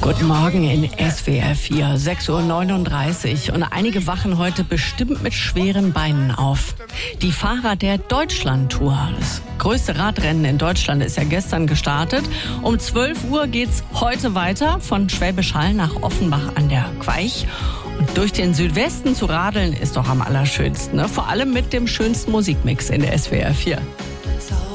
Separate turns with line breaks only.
Guten Morgen in SWR 4, 6:39 Uhr. Und einige wachen heute bestimmt mit schweren Beinen auf. Die Fahrer der Deutschland-Tour. Das größte Radrennen in Deutschland ist ja gestern gestartet. Um 12 Uhr geht's heute weiter von Schwäbisch Hall nach Offenbach an der Queich. Und durch den Südwesten zu radeln ist doch am allerschönsten, ne? Vor allem mit dem schönsten Musikmix in der SWR 4.